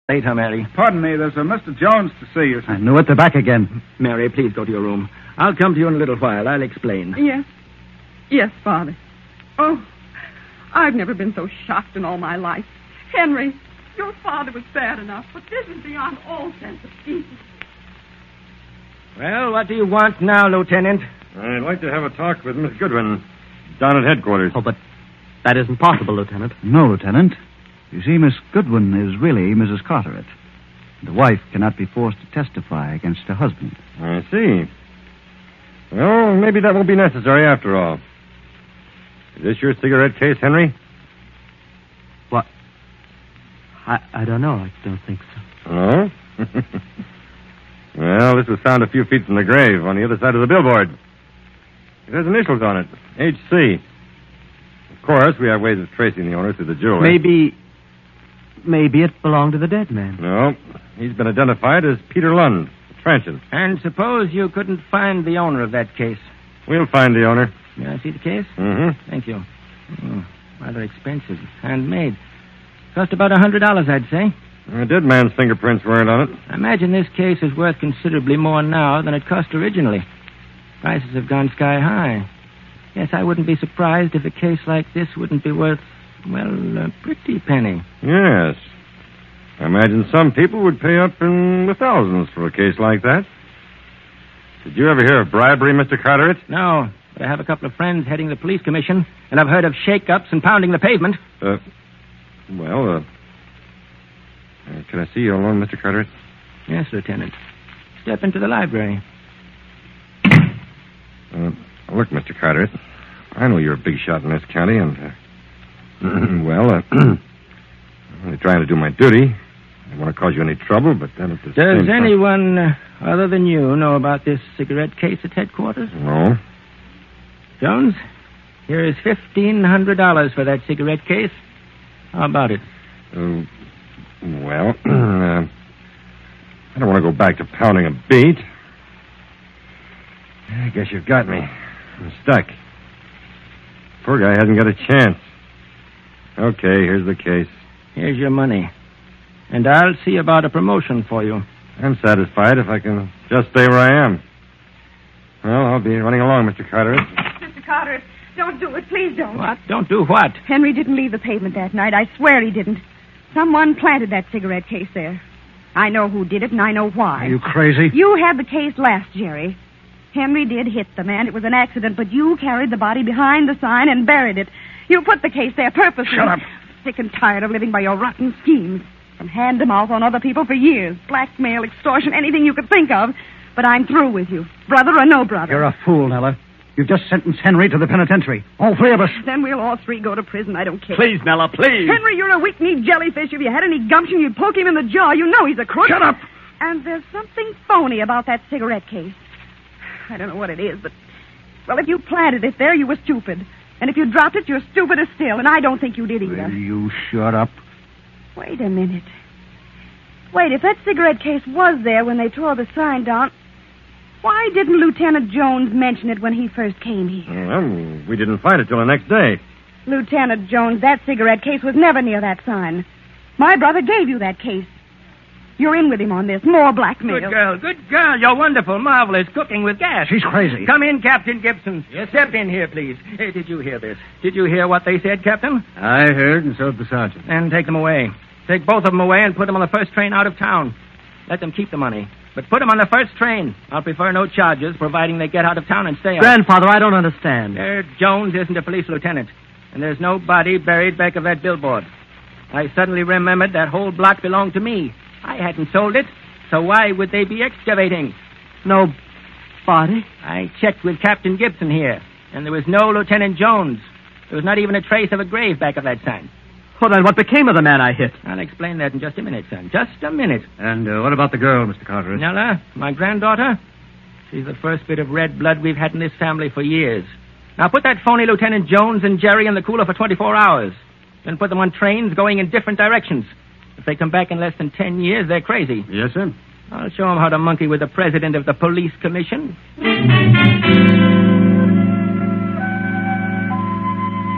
Later, Mary. Pardon me, there's a Mr. Jones to see you. I knew it. They're back again. Mary, please go to your room. I'll come to you in a little while. I'll explain. Yes. Yes, Father. Oh, I've never been so shocked in all my life. Henry, your father was bad enough, but this is beyond all sense of decency. Well, what do you want now, Lieutenant? I'd like to have a talk with Miss Goodwin down at headquarters. Oh, but that isn't possible, Lieutenant. No, Lieutenant. You see, Miss Goodwin is really Mrs. Carteret. The wife cannot be forced to testify against her husband. I see. Well, maybe that won't be necessary after all. Is this your cigarette case, Henry? What? I don't know. I don't think so. No? Well, this was found a few feet from the grave on the other side of the billboard. It has initials on it. H.C. Of course, we have ways of tracing the owner through the jeweler. Maybe it belonged to the dead man. No. He's been identified as Peter Lund, a transient. And suppose you couldn't find the owner of that case. We'll find the owner. May I see the case? Mm-hmm. Thank you. Rather expensive. Handmade. Cost about $100, I'd say. The dead man's fingerprints weren't on it. I imagine this case is worth considerably more now than it cost originally. Prices have gone sky high. Yes, I wouldn't be surprised if a case like this wouldn't be worth, well, a pretty penny. Yes. I imagine some people would pay up in the thousands for a case like that. Did you ever hear of bribery, Mr. Carteret? No, but I have a couple of friends heading the police commission, and I've heard of shake-ups and pounding the pavement. Can I see you alone, Mr. Carteret? Yes, Lieutenant. Step into the library. Look, Mr. Carteret, I know you're a big shot in this county, and, I'm trying to do my duty. I don't want to cause you any trouble, but then at the same time... Does anyone other than you know about this cigarette case at headquarters? No. Jones, here is $1,500 for that cigarette case. How about it? I don't want to go back to pounding a beat. I guess you've got me. I'm stuck. Poor guy hasn't got a chance. Okay, here's the case. Here's your money. And I'll see about a promotion for you. I'm satisfied if I can just stay where I am. Well, I'll be running along, Mr. Carteret. Mr. Carteret, don't do it. Please don't. What? Don't do what? Henry didn't leave the pavement that night. I swear he didn't. Someone planted that cigarette case there. I know who did it, and I know why. Are you crazy? You had the case last, Jerry. Henry did hit the man. It was an accident, but you carried the body behind the sign and buried it. You put the case there purposely. Shut up. Sick and tired of living by your rotten schemes. From hand to mouth on other people for years. Blackmail, extortion, anything you could think of. But I'm through with you. Brother or no brother. You're a fool, Nella. You've just sentenced Henry to the penitentiary. All three of us. Then we'll all three go to prison. I don't care. Please, Nella, please. Henry, you're a weak-kneed jellyfish. If you had any gumption, you'd poke him in the jaw. You know he's a crook. Shut up. And there's something phony about that cigarette case. I don't know what it is, but... Well, if you planted it there, you were stupid. And if you dropped it, you're stupider still. And I don't think you did either. Will you shut up? Wait a minute. Wait, if that cigarette case was there when they tore the sign down... Why didn't Lieutenant Jones mention it when he first came here? Well, we didn't find it till the next day. Lieutenant Jones, that cigarette case was never near that sign. My brother gave you that case. You're in with him on this. More blackmail. Good girl. You're wonderful, marvelous, cooking with gas. She's crazy. Come in, Captain Gibson. Yes, step in here, please. Hey, did you hear this? Did you hear what they said, Captain? I heard, and so did the sergeant. And take them away. Take both of them away and put them on the first train out of town. Let them keep the money. But put them on the first train. I'll prefer no charges, providing they get out of town and stay out. Grandfather, I don't understand. Jones isn't a police lieutenant. And there's no body buried back of that billboard. I suddenly remembered that whole block belonged to me. I hadn't sold it, so why would they be excavating? No body? I checked with Captain Gibson here, and there was no Lieutenant Jones. There was not even a trace of a grave back of that sign. Well, then what became of the man I hit? I'll explain that in just a minute, son. Just a minute. And what about the girl, Mr. Carteret? Nella, my granddaughter? She's the first bit of red blood we've had in this family for years. Now put that phony Lieutenant Jones and Jerry in the cooler for 24 hours. Then put them on trains going in different directions. If they come back in less than 10 years, they're crazy. Yes, sir. I'll show them how to monkey with the president of the police commission.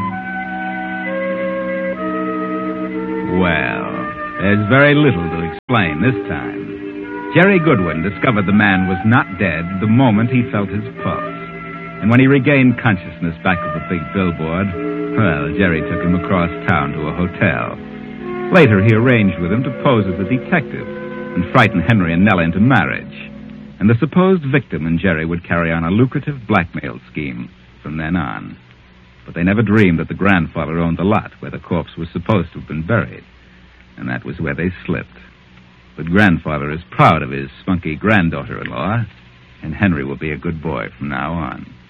Well, there's very little to explain. explain this time. Jerry Goodwin discovered the man was not dead the moment he felt his pulse. And when he regained consciousness back of the big billboard, well, Jerry took him across town to a hotel. Later, he arranged with him to pose as a detective and frighten Henry and Nella into marriage. And the supposed victim and Jerry would carry on a lucrative blackmail scheme from then on. But they never dreamed that the grandfather owned the lot where the corpse was supposed to have been buried. And that was where they slipped. But grandfather is proud of his spunky granddaughter-in-law, and Henry will be a good boy from now on.